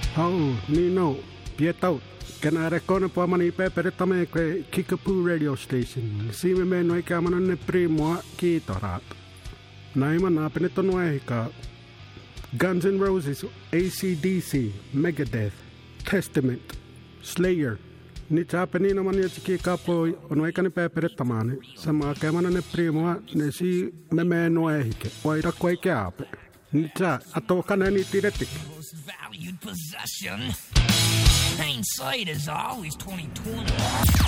Oh, Nino, Pietau. Kena rekone po mani pepere tame kwe Kickapoo radio station. Sime me noi kamana ne primo kitorat. Naima na peneto noehika. Guns N' Roses, AC/DC, Megadeth, Testament, Slayer. Ni chapeni na mani chiki kapo onoi kane pepere tamane. Sama kamana ne primo ne si me noehike. Oira koi kape. Ni cha atokana ni tiretik. Most valued possession. Hindsight is always 20/20.